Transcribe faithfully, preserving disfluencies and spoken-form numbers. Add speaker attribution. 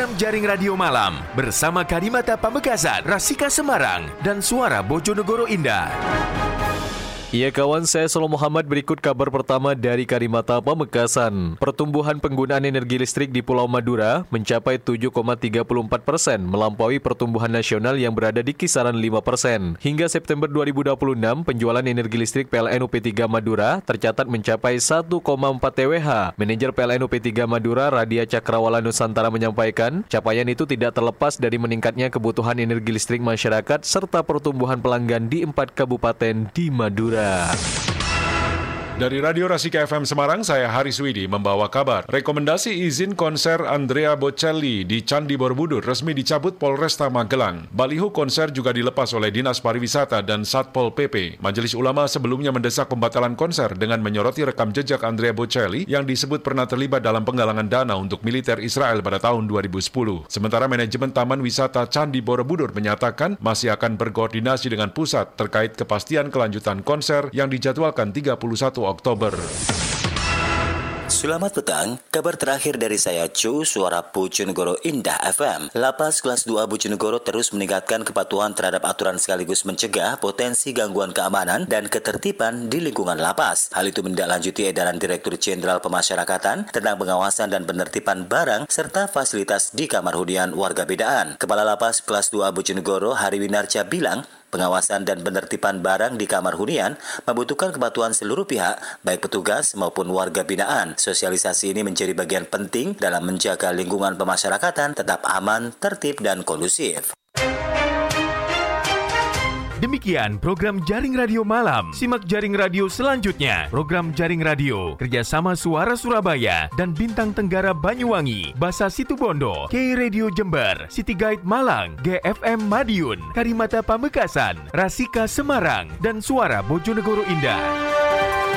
Speaker 1: program Jaring Radio Malam bersama Karimata Pamekasan, Rasika Semarang, dan Suara Bojonegoro Indah.
Speaker 2: Ya kawan, saya Solo Muhammad, berikut kabar pertama dari Karimata Pamekasan. Pertumbuhan penggunaan energi listrik di Pulau Madura mencapai tujuh koma tiga empat persen, melampaui pertumbuhan nasional yang berada di kisaran lima persen. Hingga September dua ribu dua puluh enam, penjualan energi listrik P L N U P tiga Madura tercatat mencapai satu koma empat terawatts. Manajer P L N U P tiga Madura, Radia Cakrawala Nusantara, menyampaikan, capaian itu tidak terlepas dari meningkatnya kebutuhan energi listrik masyarakat serta pertumbuhan pelanggan di empat kabupaten di Madura.
Speaker 3: Dari Radio Rasika F M Semarang, saya Haris Widi membawa kabar. Rekomendasi izin konser Andrea Bocelli di Candi Borobudur resmi dicabut Polresta Magelang. Baliho konser juga dilepas oleh Dinas Pariwisata dan Satpol P P. Majelis Ulama sebelumnya mendesak pembatalan konser dengan menyoroti rekam jejak Andrea Bocelli yang disebut pernah terlibat dalam penggalangan dana untuk militer Israel pada tahun dua ribu sepuluh. Sementara manajemen Taman Wisata Candi Borobudur menyatakan masih akan berkoordinasi dengan pusat terkait kepastian kelanjutan konser yang dijadwalkan tiga puluh satu Oktober.
Speaker 4: Selamat petang, kabar terakhir dari saya Cu, Suara Bojonegoro Indah F M. Lapas kelas dua Bojonegoro terus meningkatkan kepatuhan terhadap aturan sekaligus mencegah potensi gangguan keamanan dan ketertiban di lingkungan lapas. Hal itu menindaklanjuti edaran Direktur Jenderal Pemasyarakatan tentang pengawasan dan penertiban barang serta fasilitas di kamar hunian warga binaan. Kepala Lapas kelas dua Bojonegoro, Hari Winarca, bilang, pengawasan dan penertiban barang di kamar hunian membutuhkan kepatuhan seluruh pihak, baik petugas maupun warga binaan. Sosialisasi ini menjadi bagian penting dalam menjaga lingkungan pemasyarakatan tetap aman, tertib, dan kondusif.
Speaker 1: Demikian program Jaring Radio Malam. Simak Jaring Radio selanjutnya. Program Jaring Radio kerjasama Suara Surabaya dan Bintang Tenggara Banyuwangi, Basa Situbondo, K Radio Jember, City Guide Malang, G F M Madiun, Karimata Pamekasan, Rasika Semarang, dan Suara Bojonegoro Indah.